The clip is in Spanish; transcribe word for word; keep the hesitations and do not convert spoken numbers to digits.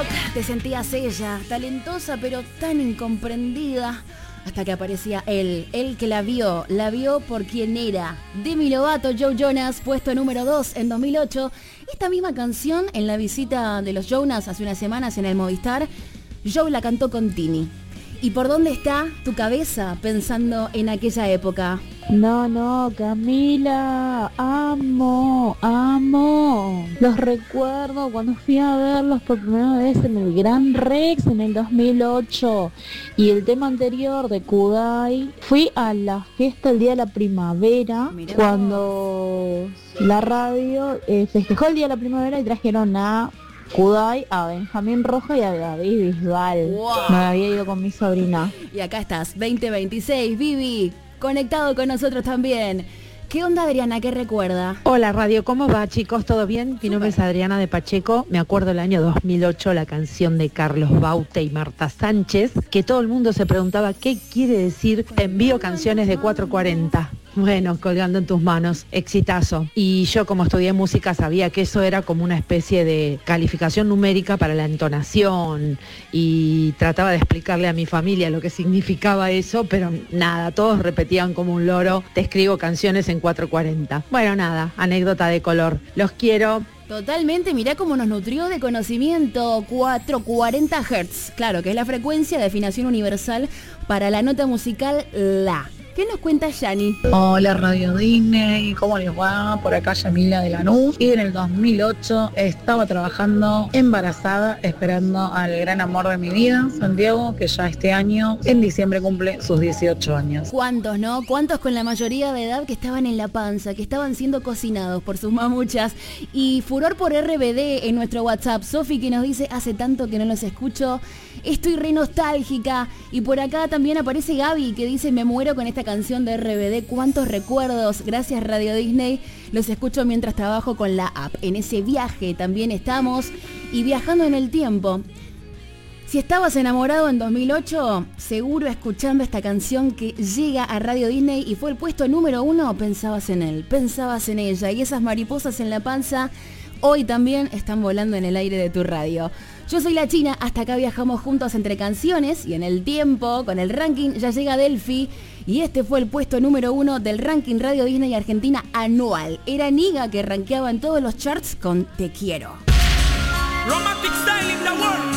rock, te sentías ella, talentosa pero tan incomprendida, hasta que aparecía él, él que la vio, la vio por quien era. Demi Lovato, Joe Jonas, puesto número dos en dos mil ocho. Esta misma canción, en la visita de los Jonas hace unas semanas en el Movistar, Joe la cantó con Tini. ¿Y por dónde está tu cabeza pensando en aquella época? No, no, Camila, amo, amo. Los recuerdo cuando fui a verlos por primera vez en el Gran Rex en el dos mil ocho. Y el tema anterior de Kudai, fui a la fiesta el día de la primavera. Mirá. Cuando la radio eh, festejó el día de la primavera y trajeron a Kudai, a Benjamín Rojo y a David Bisbal. Wow. Me había ido con mi sobrina. Y acá estás, veinte veintiséis, Vivi, conectado con nosotros también. ¿Qué onda, Adriana? ¿Qué recuerda? Hola, radio, ¿cómo va, chicos? ¿Todo bien? Mi nombre es Adriana de Pacheco. Me acuerdo el año dos mil ocho, la canción de Carlos Baute y Marta Sánchez, que todo el mundo se preguntaba qué quiere decir te envío canciones de cuatrocientos cuarenta. Bueno, colgando en tus manos, exitazo. Y yo, como estudié música, sabía que eso era como una especie de calificación numérica para la entonación, y trataba de explicarle a mi familia lo que significaba eso, pero nada, todos repetían como un loro, te escribo canciones en cuatrocientos cuarenta. Bueno, nada, anécdota de color. Los quiero. Totalmente, mirá cómo nos nutrió de conocimiento. Cuatrocientos cuarenta hertz, claro, que es la frecuencia de afinación universal para la nota musical La. ¿Qué nos cuenta Yani? Hola, Radio Disney, ¿cómo les va? Por acá Yamila de Lanús. Y en el dos mil ocho estaba trabajando embarazada, esperando al gran amor de mi vida, Santiago, que ya este año, en diciembre, cumple sus dieciocho años. ¿Cuántos, no? ¿Cuántos con la mayoría de edad que estaban en la panza, que estaban siendo cocinados por sus mamuchas? Y furor por R B D en nuestro WhatsApp. Sofi, que nos dice, hace tanto que no los escucho, estoy re nostálgica. Y por acá también aparece Gaby, que dice, me muero con esta canción de R B D, cuántos recuerdos, gracias Radio Disney, los escucho mientras trabajo con la app. En ese viaje también estamos, y viajando en el tiempo. Si estabas enamorado en dos mil ocho, seguro escuchando esta canción que llega a Radio Disney y fue el puesto número uno, pensabas en él, pensabas en ella, y esas mariposas en la panza hoy también están volando en el aire de tu radio. Yo soy la China, hasta acá viajamos juntos entre canciones y en el tiempo, con el ranking ya llega Delphi, y este fue el puesto número uno del ranking Radio Disney Argentina anual. Era Niga, que rankeaba en todos los charts con Te Quiero. Romantic style in the world.